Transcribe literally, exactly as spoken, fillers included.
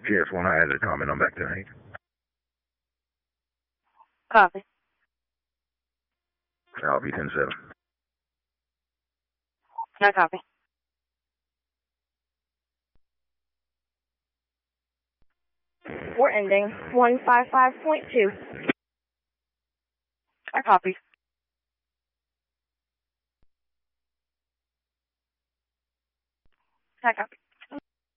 G S one, I added a comment on back tonight. Copy. I'll be ten seven. No copy. We're ending one five five point two. I copy. I copy.